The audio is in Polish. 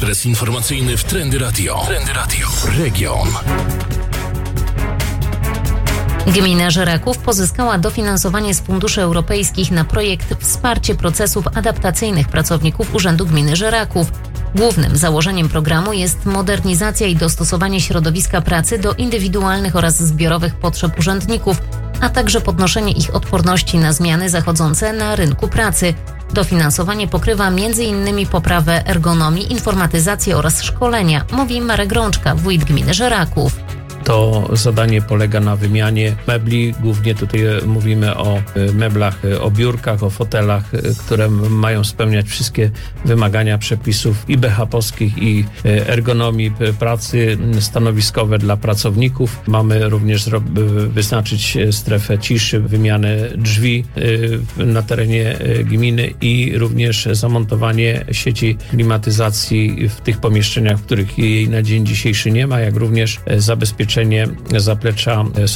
Ekspres informacyjny w Trendy Radio. Trendy Radio. Region. Gmina Żeraków pozyskała dofinansowanie z funduszy europejskich na projekt Wsparcie procesów adaptacyjnych pracowników Urzędu Gminy Żeraków. Głównym założeniem programu jest modernizacja i dostosowanie środowiska pracy do indywidualnych oraz zbiorowych potrzeb urzędników, a także podnoszenie ich odporności na zmiany zachodzące na rynku pracy. Dofinansowanie pokrywa m.in. poprawę ergonomii, informatyzację oraz szkolenia, mówi Marek Rączka, wójt gminy Żeraków. To zadanie polega na wymianie mebli. Głównie tutaj mówimy o meblach, o biurkach, o fotelach, które mają spełniać wszystkie wymagania przepisów i BHP-owskich, i ergonomii pracy, stanowiskowe dla pracowników. Mamy również wyznaczyć strefę ciszy, wymianę drzwi na terenie gminy i również zamontowanie sieci klimatyzacji w tych pomieszczeniach, w których jej na dzień dzisiejszy nie ma, jak również zabezpieczenie zaplecza